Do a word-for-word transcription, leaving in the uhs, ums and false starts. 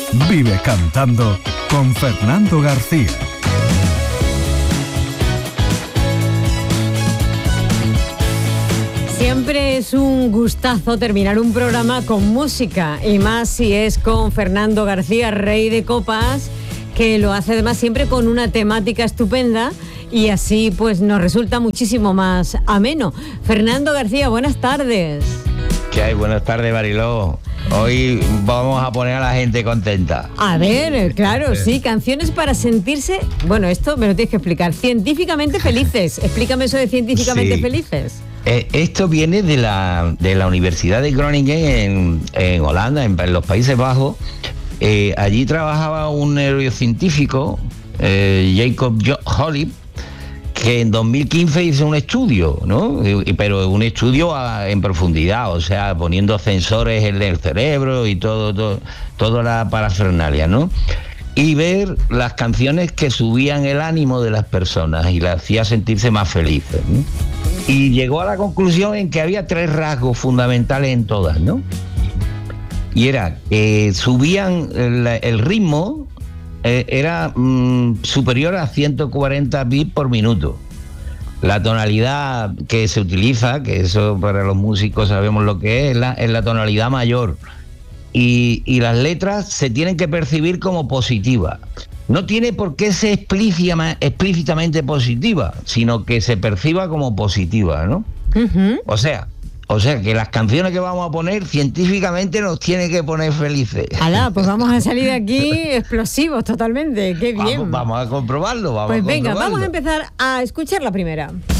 Vive cantando con Fernando García. Siempre es un gustazo terminar un programa con música, y más si es con Fernando García, rey de copas, que lo hace además siempre con una temática estupenda, y así pues nos resulta muchísimo más ameno. Fernando García, buenas tardes. ¿Qué hay? Buenas tardes, Mariló. Hoy vamos a poner a la gente contenta. A ver, claro, sí, canciones para sentirse, bueno, esto me lo tienes que explicar, científicamente felices. Explícame eso de científicamente sí. felices. Eh, esto viene de la, de la Universidad de Groningen en, en Holanda, en, en los Países Bajos. Eh, allí trabajaba un neurocientífico, eh, Jacob Holib, que en dos mil quince hizo un estudio, ¿no? Y, pero un estudio a, en profundidad, o sea, poniendo sensores en el cerebro y todo, todo, toda la parafernalia, ¿no? Y ver las canciones que subían el ánimo de las personas y las hacía sentirse más felices, ¿no? Y llegó a la conclusión en que había tres rasgos fundamentales en todas, ¿no? Y era que subían el, el ritmo, eh, era mmm, superior a ciento cuarenta bits por minuto. La tonalidad que se utiliza, que eso para los músicos sabemos lo que es, es la, es la tonalidad mayor. Y, y las letras se tienen que percibir como positivas. No tiene por qué ser explícita, explícitamente positiva, sino que se perciba como positiva, ¿no? Uh-huh. O sea, o sea que las canciones que vamos a poner científicamente nos tienen que poner felices. Alá, pues vamos a salir de aquí explosivos totalmente. Qué bien. Vamos, vamos a comprobarlo. Vamos pues a venga, comprobarlo. vamos a empezar a escuchar la primera.